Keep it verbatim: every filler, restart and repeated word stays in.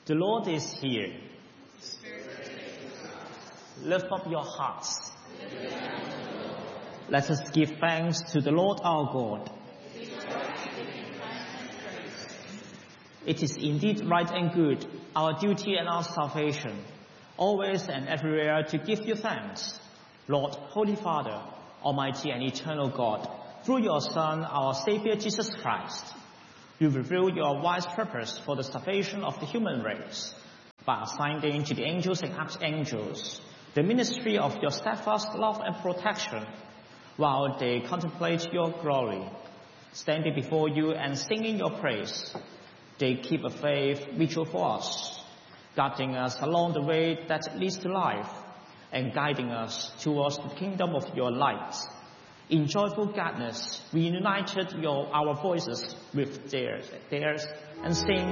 The Lord is here. Lift up your hearts. Let us give thanks to the Lord our God. It is indeed right and good, our duty and our salvation, always and everywhere to give you thanks, Lord, Holy Father, Almighty and eternal God, through your Son, our Savior Jesus Christ. You reveal your wise purpose for the salvation of the human race by assigning to the angels and archangels the ministry of your steadfast love and protection while they contemplate your glory. Standing before you and singing your praise, they keep a faith vigil for us, guiding us along the way that leads to life and guiding us towards the kingdom of your light. In joyful gladness, we united your, our voices with theirs, theirs and sing